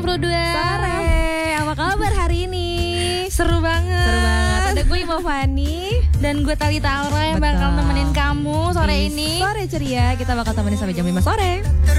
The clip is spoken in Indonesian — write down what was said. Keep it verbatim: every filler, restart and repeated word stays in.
Bro dua. Sore, apa kabar hari ini? Seru banget. Seru banget. Ada gue Iva Fani Dan gue Talita Aura yang Betul. bakal nemenin kamu sore Di ini. Sore ceria, kita bakal temenin sampai jam lima sore.